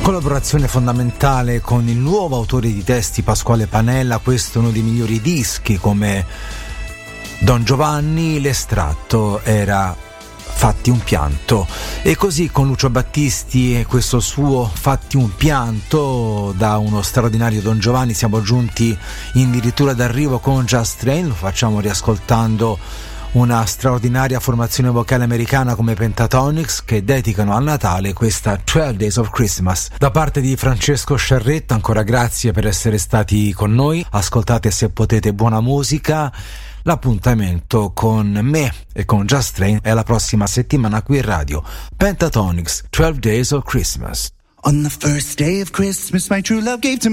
Collaborazione fondamentale con il nuovo autore di testi Pasquale Panella, questo è uno dei migliori dischi come Don Giovanni, l'estratto era Fatti un pianto, e così con Lucio Battisti e questo suo Fatti un pianto da uno straordinario Don Giovanni siamo giunti addirittura d'arrivo con Just Train, lo facciamo riascoltando una straordinaria formazione vocale americana come Pentatonix che dedicano a Natale questa 12 Days of Christmas. Da parte di Francesco Sciarretta ancora grazie per essere stati con noi, ascoltate se potete buona musica. L'appuntamento con me e con Just Train è la prossima settimana qui in radio. Pentatonix, 12 Days of Christmas. On the first day of Christmas my true love gave to me